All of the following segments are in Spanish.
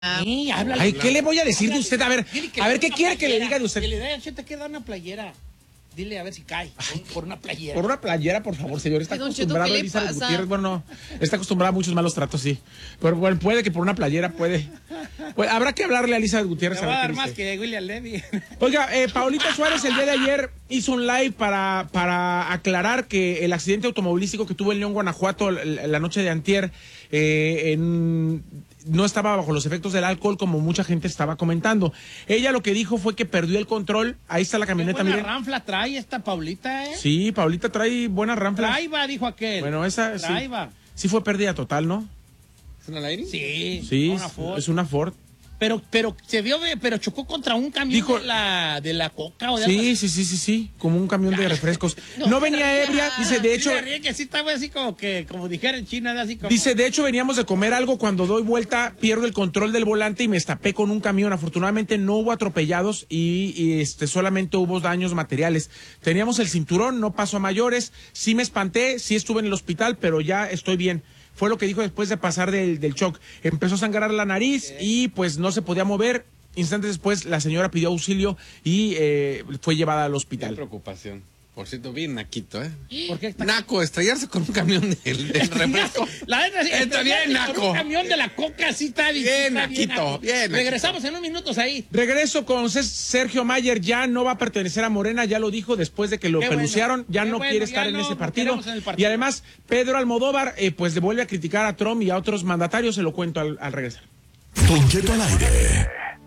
Sí, háblale. Ay, ¿qué le voy a decir de usted? A ver, ¿qué quiere que le diga de usted? Que le dé a Cheta que da una playera. Dile a ver si cae por una playera. Por una playera, por favor, señor. Está acostumbrado Elizabeth Gutiérrez. Bueno, no, está acostumbrada a muchos malos tratos, sí. Pero bueno, puede que por una playera puede. Habrá que hablarle a Elizabeth Gutiérrez. Le va a dar más que William Levy. Oiga, Paulita Suárez el día de ayer hizo un live para aclarar que el accidente automovilístico que tuvo en León, Guanajuato, la noche de antier, no estaba bajo los efectos del alcohol como mucha gente estaba comentando. Ella lo que dijo fue que perdió el control. Ahí está la camioneta. Qué buena ranfla trae esta Paulita, ¿eh? Sí, Paulita trae buena ranfla. Traiva, dijo aquel. Bueno, esa Traiva. Sí fue pérdida total, ¿no? ¿Es una Lady? Sí. Sí, es una Ford. Pero se vio, pero chocó contra un camión Dijo, de la coca o de sí, como un camión de refrescos. No venía ebria, dice, de hecho. Que sí estaba así como dijera en China, así como. Dice, de hecho veníamos de comer algo, cuando doy vuelta pierdo el control del volante y me estapé con un camión. Afortunadamente no hubo atropellados y solamente hubo daños materiales. Teníamos el cinturón, no pasó a mayores, sí me espanté, sí estuve en el hospital, pero ya estoy bien. Fue lo que dijo después de pasar del shock. Empezó a sangrar la nariz y pues no se podía mover. Instantes después la señora pidió auxilio y fue llevada al hospital. Qué preocupación. Por cierto, bien naquito, ¿eh? ¿Por qué está... Naco, estrellarse con un camión del refresco. La verdad, está bien naco. Con un camión de la coca sí está bien naquito, bien naquito. Regresamos en unos minutos ahí. Regreso con Sergio Mayer, ya no va a pertenecer a Morena, ya lo dijo después de que lo peluciaron, ya no quiere estar en ese partido. Y además, Pedro Almodóvar, pues le vuelve a criticar a Trump y a otros mandatarios, se lo cuento al regresar. Don Cheto al aire.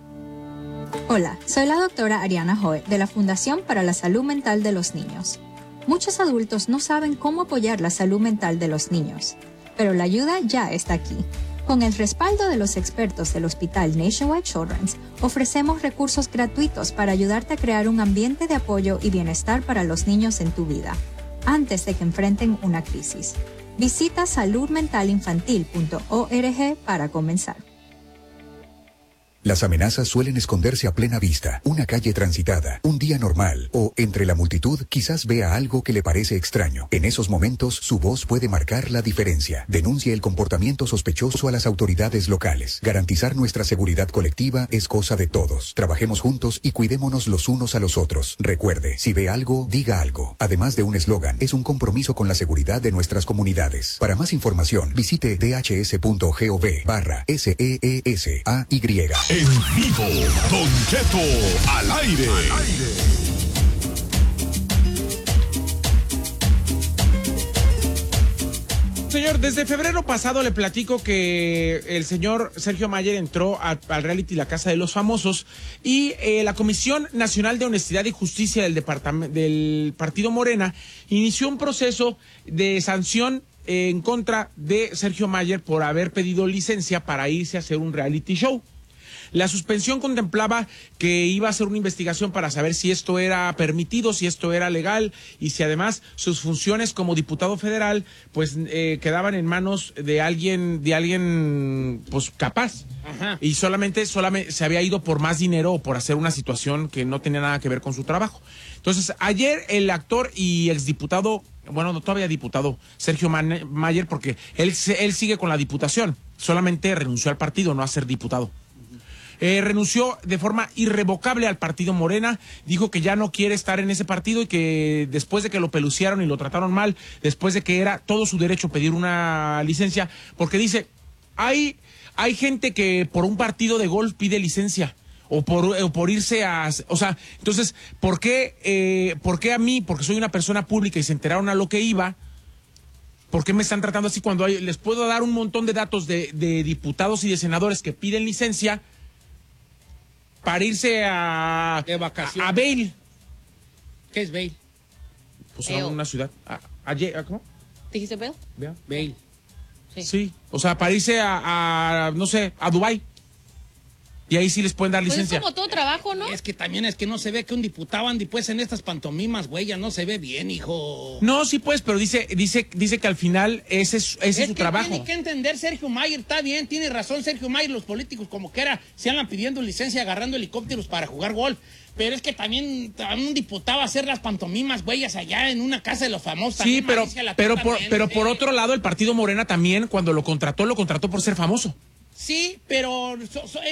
Hola, soy la doctora Ariana Joe de la Fundación para la Salud Mental de los Niños. Muchos adultos no saben cómo apoyar la salud mental de los niños, pero la ayuda ya está aquí. Con el respaldo de los expertos del Hospital Nationwide Children's, ofrecemos recursos gratuitos para ayudarte a crear un ambiente de apoyo y bienestar para los niños en tu vida, antes de que enfrenten una crisis. Visita saludmentalinfantil.org para comenzar. Las amenazas suelen esconderse a plena vista, una calle transitada, un día normal, o entre la multitud quizás vea algo que le parece extraño. En esos momentos, su voz puede marcar la diferencia. Denuncie el comportamiento sospechoso a las autoridades locales. Garantizar nuestra seguridad colectiva es cosa de todos. Trabajemos juntos y cuidémonos los unos a los otros. Recuerde, si ve algo, diga algo. Además de un eslogan, es un compromiso con la seguridad de nuestras comunidades. Para más información, visite dhs.gov/SEESAY. En vivo, Don Cheto al aire. Señor, desde febrero pasado le platico que el señor Sergio Mayer entró al reality La Casa de los Famosos y la Comisión Nacional de Honestidad y Justicia del Partido Morena inició un proceso de sanción en contra de Sergio Mayer por haber pedido licencia para irse a hacer un reality show. La suspensión contemplaba que iba a hacer una investigación para saber si esto era permitido, si esto era legal y si además sus funciones como diputado federal pues quedaban en manos de alguien pues capaz. Ajá. Y solamente se había ido por más dinero o por hacer una situación que no tenía nada que ver con su trabajo. Entonces, ayer el actor y exdiputado, bueno, no todavía diputado, Sergio Mayer, porque él sigue con la diputación, solamente renunció al partido, no a ser diputado. Renunció de forma irrevocable al partido Morena, dijo que ya no quiere estar en ese partido y que después de que lo peluciaron y lo trataron mal, después de que era todo su derecho pedir una licencia, porque dice, hay gente que por un partido de golf pide licencia. O por irse a... O sea, entonces, ¿por qué a mí, porque soy una persona pública y se enteraron a lo que iba, por qué me están tratando así cuando les puedo dar un montón de datos de diputados y de senadores que piden licencia para irse de vacaciones a Vail? ¿Qué es Vail? Pues a una ciudad. ¿Cómo? ¿Dijiste Vail? Vail. Sí, o sea, para irse no sé, a Dubái. Y ahí sí les pueden dar licencia. Pues es como todo trabajo, ¿no? Es que también es que no se ve que un diputado ande pues en estas pantomimas, güey, ya no se ve bien, hijo. No, sí pues, pero dice que al final ese es su trabajo. Tiene que entender Sergio Mayer, está bien, tiene razón Sergio Mayer, los políticos como quiera se andan pidiendo licencia, agarrando helicópteros para jugar golf. Pero es que también un diputado hacer las pantomimas, güeyes, allá en una casa de los famosos. Sí, pero por otro lado, el partido Morena también, cuando lo contrató por ser famoso. Sí, pero